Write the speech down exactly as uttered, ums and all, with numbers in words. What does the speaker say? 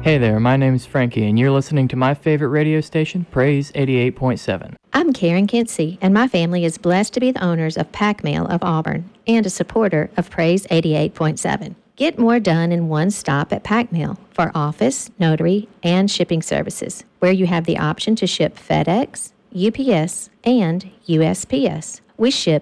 Hey there, my name is Frankie, and you're listening to my favorite radio station, Praise eighty-eight point seven. I'm Karen Kinsey, and my family is blessed to be the owners of Pac Mail of Auburn and a supporter of Praise eighty-eight point seven. Get more done in one stop at Pac Mail for office, notary, and shipping services, where you have the option to ship FedEx, U P S, and U S P S. We ship